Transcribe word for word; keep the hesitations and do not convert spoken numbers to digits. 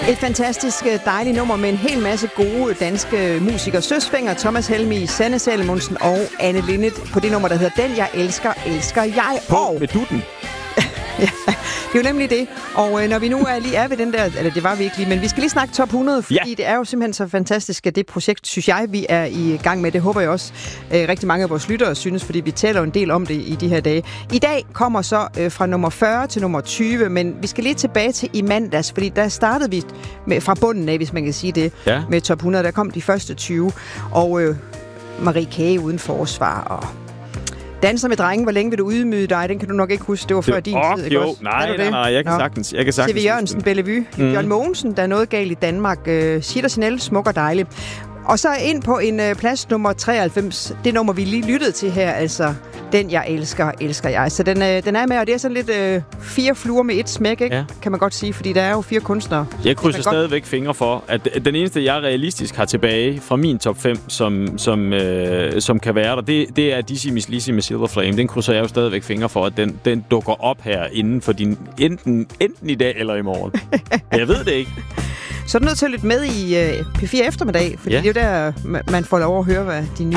Et fantastisk dejligt nummer med en hel masse gode danske musikere. Søsfænger, Thomas Helmig, Sanne Salomonsen og Anne Linnet på det nummer, der hedder Den Jeg Elsker, Elsker Jeg. På og... med dutten. Ja, det er jo nemlig det. Og øh, når vi nu er lige er ved den der, eller det var vi ikke lige, men vi skal lige snakke top hundrede, fordi ja. Det er jo simpelthen så fantastisk, at det projekt, synes jeg, vi er i gang med. Det håber jeg også øh, rigtig mange af vores lyttere synes, fordi vi taler jo en del om det i de her dage. I dag kommer så øh, fra nummer fyrre til nummer tyve, men vi skal lige tilbage til i mandags, fordi der startede vi med, fra bunden af, hvis man kan sige det, ja. Med top hundrede. Der kom de første tyve, og øh, Marie Kage uden forsvar, og Danser med drengen, hvor længe vil du ydmyge dig? Den kan du nok ikke huske. Det var før det, din oh, tid, ikke jo. også? Nej, nej, nej, jeg kan Nå. sagtens. Jeg kan sagtens. T V Jørgensen, Bellevue. Mm. Jørgen Mogensen, der er noget galt i Danmark. Uh, Sitter Chanel, smuk og dejlig. Og så ind på en uh, plads nummer treoghalvfems. Det nummer, vi lige lyttede til her, altså Den Jeg Elsker, Elsker Jeg. Så den, uh, den er med, og det er sådan lidt uh, fire fluer med et smæk, ikke? Ja. Kan man godt sige, fordi der er jo fire kunstnere. Jeg krydser stadigvæk godt... fingre for, at den eneste, jeg realistisk har tilbage fra min top fem, som, som, øh, som kan være der, det, det er Dizzy Miss Lizzy med Silver Flame. Den krydser jeg jo stadigvæk fingre for, at den, den dukker op her inden for din, enten, enten i dag eller i morgen. Jeg ved det ikke. Så er du nødt til at lytte med i uh, P fire eftermiddag, fordi ja. Det er jo der, man får lov at høre, hvad de nye